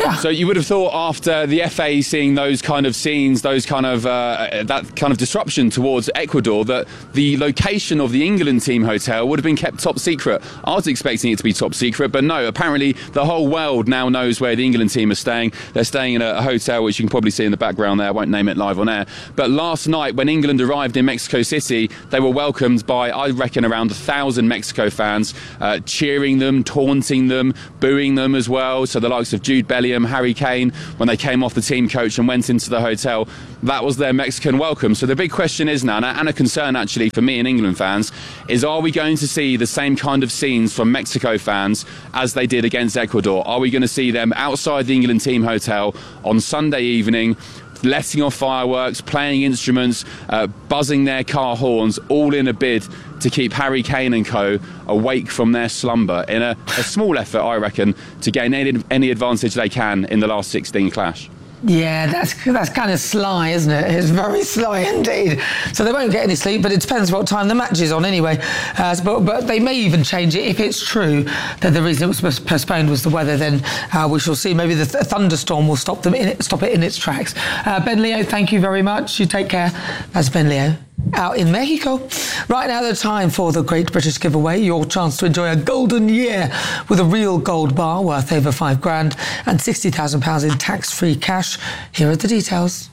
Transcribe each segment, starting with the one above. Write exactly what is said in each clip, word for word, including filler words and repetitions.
Yeah. So you would have thought after the F A seeing those kind of scenes, those kind of uh, that kind of disruption towards Ecuador, that the location of the England team hotel would have been kept top secret. I was expecting it to be top secret, but no, apparently the whole world now knows where the England team are staying. They're staying in a, a hotel, which you can probably see in the background there. I won't name it live on air. But last night, when England arrived in Mexico City, they were welcomed by, I reckon, around a thousand Mexico fans, uh, cheering them, taunting them, booing them as well. So the likes of Jude Bellingham, Harry Kane, when they came off the team coach and went into the hotel, that was their Mexican welcome. So the big question is now, and a concern actually for me and England fans, is are we going to see the same kind of scenes from Mexico fans as they did against Ecuador? Are we going to see them outside the England team hotel on Sunday evening, letting off fireworks, playing instruments, uh, buzzing their car horns, all in a bid to keep Harry Kane and co awake from their slumber in a, a small effort, I reckon, to gain any, any advantage they can in the last sixteen clash? Yeah, that's that's kind of sly, isn't it? It's very sly indeed. So they won't get any sleep, but it depends what time the match is on anyway. Uh, but, but they may even change it if it's true that the reason it was postponed was the weather. Then uh, we shall see. Maybe the th- thunderstorm will stop them in it, stop it in its tracks. Uh, Ben Leo, thank you very much. You take care. That's Ben Leo out in Mexico. Right now, the time for the Great British Giveaway. Your chance to enjoy a golden year with a real gold bar worth over five grand and sixty thousand pounds in tax-free cash. Here are the details.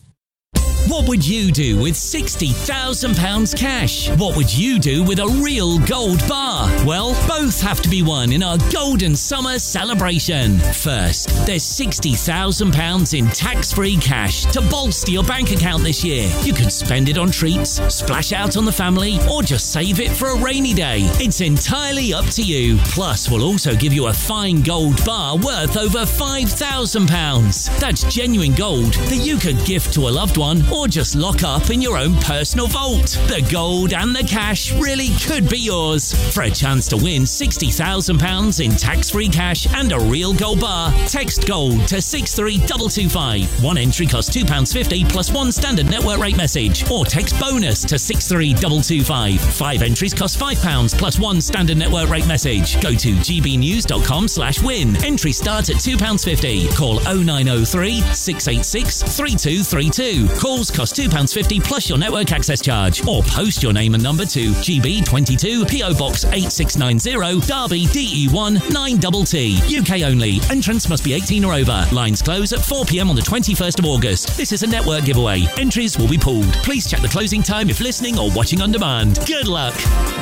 What would you do with sixty thousand pounds cash? What would you do with a real gold bar? Well, both have to be won in our Golden Summer celebration. First, there's sixty thousand pounds in tax-free cash to bolster your bank account this year. You can spend it on treats, splash out on the family, or just save it for a rainy day. It's entirely up to you. Plus, we'll also give you a fine gold bar worth over five thousand pounds. That's genuine gold that you could gift to a loved one or just lock up in your own personal vault. The gold and the cash really could be yours. For a chance to win sixty thousand pounds in tax-free cash and a real gold bar, text GOLD to six three two two five. One entry costs two pounds fifty plus one standard network rate message, or text BONUS to six three two two five. Five entries cost five pounds plus one standard network rate message. Go to gbnews.com slash win. Entry starts at two pounds fifty. Call oh nine oh three, six eight six, three two three two. Calls cost two pounds fifty plus your network access charge, or post your name and number to G B twenty-two P O Box eight six nine zero, Derby, D E one nine T T. U K only. Entrance must be eighteen or over. Lines close at four p.m. on the twenty-first of August. This is a network giveaway. Entries will be pooled. Please check the closing time if listening or watching on demand. Good luck.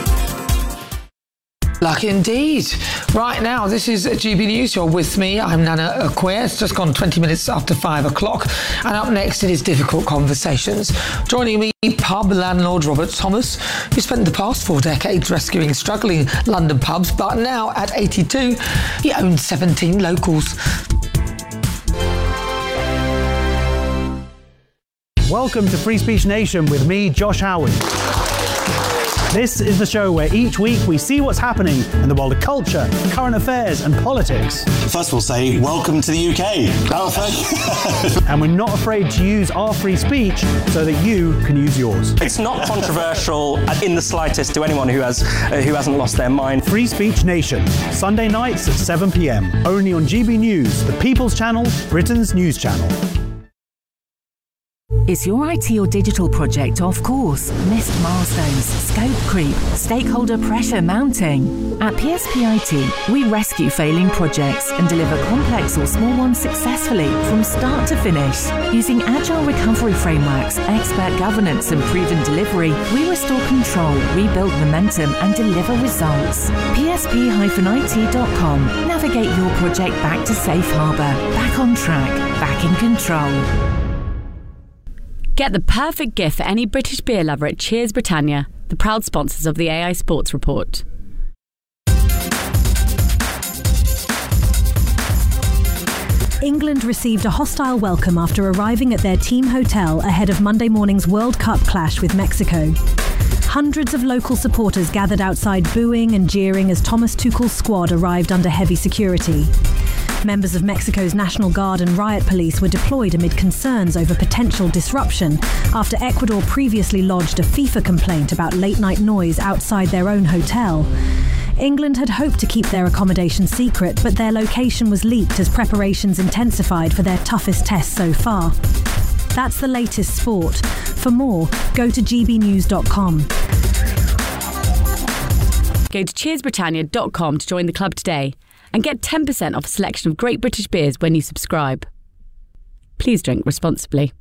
Luck indeed. Right now, this is G B News. You're with me. I'm Nana Acquia. It's just gone twenty minutes after five o'clock. And up next, it is Difficult Conversations. Joining me, pub landlord Robert Thomas, who spent the past four decades rescuing struggling London pubs, but now at eighty-two, he owns seventeen locals. Welcome to Free Speech Nation with me, Josh Howard. This is the show where each week we see what's happening in the world of culture, current affairs and politics. First we'll say, welcome to the U K. Oh, thank you. And we're not afraid to use our free speech so that you can use yours. It's not controversial in the slightest to anyone who has uh, who hasn't lost their mind. Free Speech Nation, Sunday nights at seven p.m. Only on G B News, the People's Channel, Britain's news channel. Is your I T or digital project off course? Missed milestones, scope creep, stakeholder pressure mounting? At P S P I T, we rescue failing projects and deliver complex or small ones successfully from start to finish. Using agile recovery frameworks, expert governance and proven delivery, we restore control, rebuild momentum and deliver results. P S P I T dot com. Navigate your project back to safe harbour, back on track, back in control. Get the perfect gift for any British beer lover at Cheers Britannia, the proud sponsors of the A I Sports Report. England received a hostile welcome after arriving at their team hotel ahead of Monday morning's World Cup clash with Mexico. Hundreds of local supporters gathered outside booing and jeering as Thomas Tuchel's squad arrived under heavy security. Members of Mexico's National Guard and riot police were deployed amid concerns over potential disruption after Ecuador previously lodged a FIFA complaint about late-night noise outside their own hotel. England had hoped to keep their accommodation secret, but their location was leaked as preparations intensified for their toughest test so far. That's the latest sport. For more, go to g b news dot com. Go to cheers britannia dot com to join the club today and get ten percent off a selection of great British beers when you subscribe. Please drink responsibly.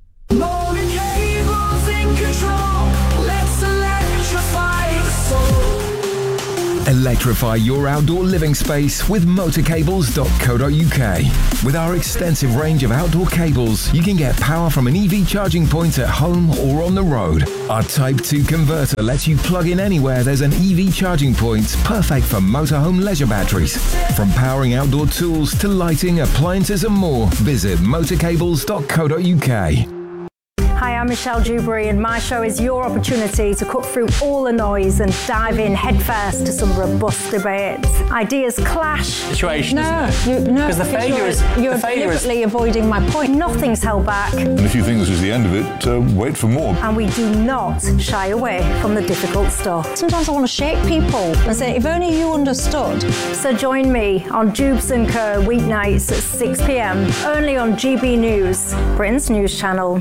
Electrify your outdoor living space with motor cables dot co dot u k. With our extensive range of outdoor cables, you can get power from an E V charging point at home or on the road. Our Type two converter lets you plug in anywhere there's an E V charging point, perfect for motorhome leisure batteries. From powering outdoor tools to lighting, appliances and more, visit motor cables dot co dot u k. Hi, I'm Michelle Dewberry, and my show is your opportunity to cut through all the noise and dive in headfirst to some robust debates. Ideas clash. Situation, no, isn't it? You, no, because the failure you're, is you're the failure deliberately is... avoiding my point. Nothing's held back. And if you think this is the end of it, uh, wait for more. And we do not shy away from the difficult stuff. Sometimes I want to shake people and say, if only you understood. So join me on Dubes and Co weeknights at six p m, only on G B News, Britain's news channel.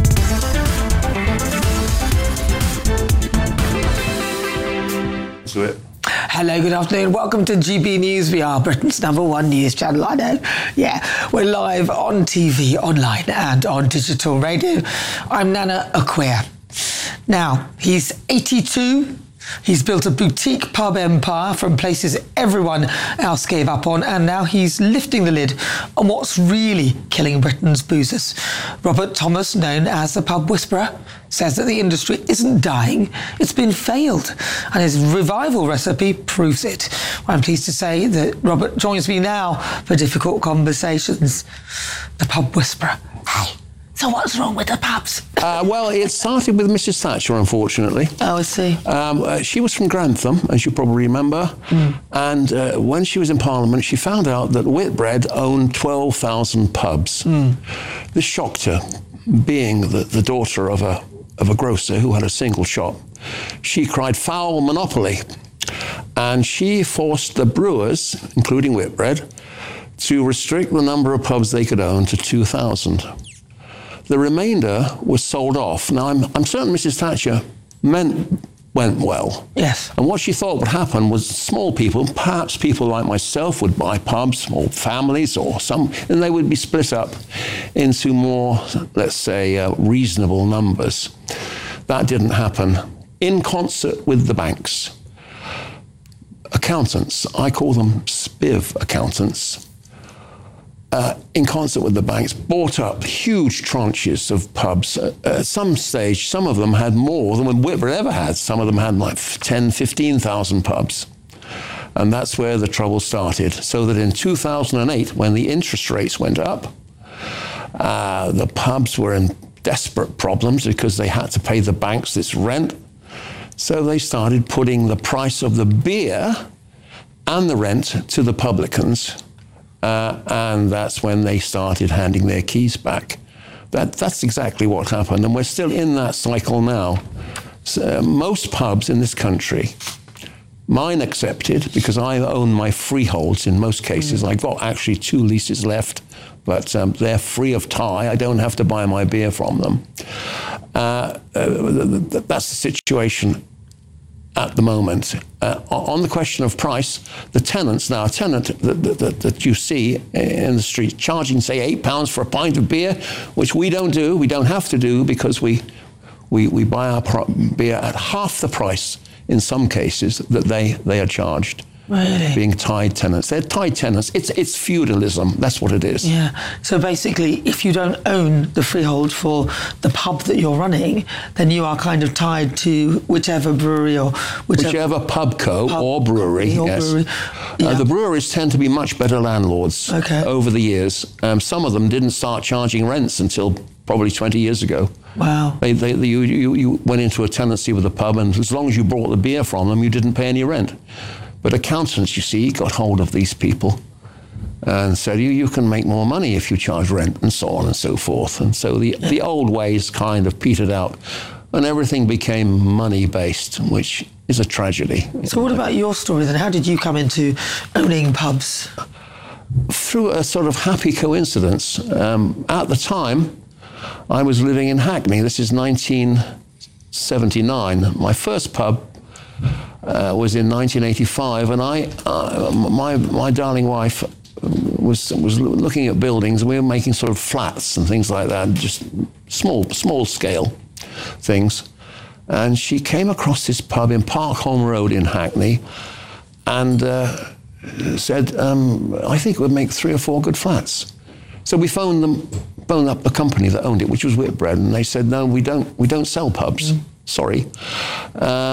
It. Hello, good afternoon. Welcome to G B News. We are Britain's number one news channel. I know. Yeah, we're live on T V, online and on digital radio. I'm Nana Acquia. Now, he's eighty-two. He's built a boutique pub empire from places everyone else gave up on, and now he's lifting the lid on what's really killing Britain's boozers. Robert Thomas, known as the Pub Whisperer, says that the industry isn't dying, it's been failed, and his revival recipe proves it. I'm pleased to say that Robert joins me now for difficult conversations. The Pub Whisperer. Hey. So what's wrong with the pubs? Uh, well, it started with Missus Thatcher, unfortunately. Oh, I see. Um, uh, she was from Grantham, as you probably remember. Mm. And uh, when she was in Parliament, she found out that Whitbread owned twelve thousand pubs. Mm. This shocked her, being the, the daughter of a, of a grocer who had a single shop. She cried foul monopoly. And she forced the brewers, including Whitbread, to restrict the number of pubs they could own to two thousand. The remainder was sold off. Now, I'm, I'm certain Missus Thatcher meant went well. Yes. And what she thought would happen was small people, perhaps people like myself, would buy pubs, or families, or some, and they would be split up into more, let's say, uh, reasonable numbers. That didn't happen. In concert with the banks, accountants, I call them spiv accountants, Uh, in concert with the banks, bought up huge tranches of pubs. Uh, at some stage, some of them had more than Whitbread ever had. Some of them had like ten, fifteen thousand pubs. And that's where the trouble started. So that in two thousand eight, when the interest rates went up, uh, the pubs were in desperate problems because they had to pay the banks this rent. So they started putting the price of the beer and the rent to the publicans. Uh, and that's when they started handing their keys back. That, that's exactly what happened, and we're still in that cycle now. So, uh, most pubs in this country, mine accepted, because I own my freeholds in most cases. Mm. I've got actually two leases left, but um, they're free of tie. I don't have to buy my beer from them. Uh, uh, that's the situation at the moment. Uh, on the question of price, the tenants, now a tenant that, that, that you see in the street charging, say, eight pounds for a pint of beer, which we don't do, we don't have to do, because we, we, we buy our pro- beer at half the price in some cases that they, they are charged. Really? Being tied tenants. They're tied tenants. It's it's feudalism. That's what it is. Yeah. So basically, if you don't own the freehold for the pub that you're running, then you are kind of tied to whichever brewery or whichever, whichever pub co pub or brewery. Or yes. brewery. Yeah. Uh, the breweries tend to be much better landlords okay. over the years. Um, some of them didn't start charging rents until probably twenty years ago. Wow. They, they, they, you, you, you went into a tenancy with a pub, and as long as you brought the beer from them, you didn't pay any rent. But accountants, you see, got hold of these people and said, you, you can make more money if you charge rent, and so on and so forth. And so the, the old ways kind of petered out, and everything became money-based, which is a tragedy. So what about your story then? How did you come into owning pubs? Through a sort of happy coincidence. Um, at the time, I was living in Hackney. This is nineteen seventy-nine. My first pub uh, was in nineteen eighty-five, and I, uh, my my darling wife was was looking at buildings, and we were making sort of flats and things like that, just small small scale things. And she came across this pub in Parkholme Road in Hackney, and uh, said, um, "I think it would make three or four good flats." So we phoned them, phoned up the company that owned it, which was Whitbread, and they said, "No, we don't. We don't sell pubs. Sorry." Uh,